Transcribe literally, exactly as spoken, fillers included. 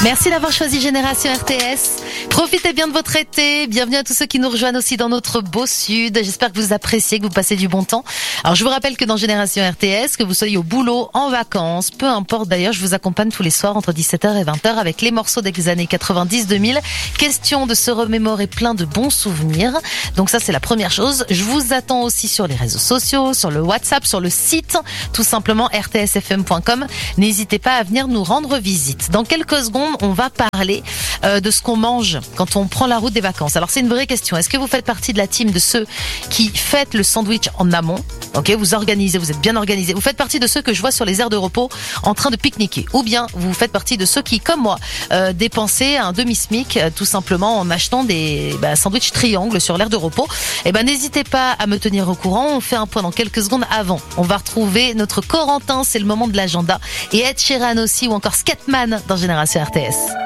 Merci d'avoir choisi Génération R T S. Profitez bien de votre été. Bienvenue à tous ceux qui nous rejoignent aussi dans notre beau sud. J'espère que vous appréciez, que vous passez du bon temps. Alors, je vous rappelle que dans Génération R T S, que vous soyez au boulot, en vacances, peu importe d'ailleurs, je vous accompagne tous les soirs entre dix-sept heures et vingt heures avec les morceaux des années quatre-vingt-dix deux mille. Question de se remémorer plein de bons souvenirs. Donc ça, c'est la première chose. Je vous attends aussi sur les réseaux sociaux, sur le WhatsApp, sur le site, tout simplement r t s f m point com. N'hésitez pas à venir nous rendre visite. Dans quelques secondes, on va parler euh, de ce qu'on mange quand on prend la route des vacances. Alors c'est une vraie question. Est-ce que vous faites partie de la team de ceux qui fêtent le sandwich en amont? Ok, vous organisez, vous êtes bien organisé. Vous faites partie de ceux que je vois sur les aires de repos en train de pique-niquer. Ou bien vous faites partie de ceux qui, comme moi, euh, dépensaient un demi-smic euh, tout simplement en achetant des bah, sandwichs triangles sur l'aire de repos. Eh ben n'hésitez pas à me tenir au courant. On fait un point dans quelques secondes avant. On va retrouver notre Corentin, c'est le moment de l'agenda. Et Ed Sheeran aussi, ou encore Scatman dans Génération R T S.